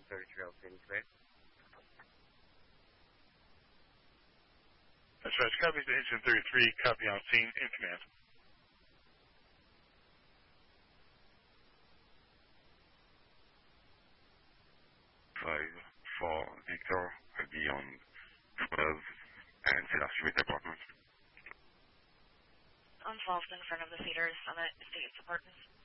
That's right. Copy Station 33. Copy on scene in command. 5-4 Victor will be on 12 and Cedar Street Apartments. On 12 in front of the Cedars Summit Estates Apartments.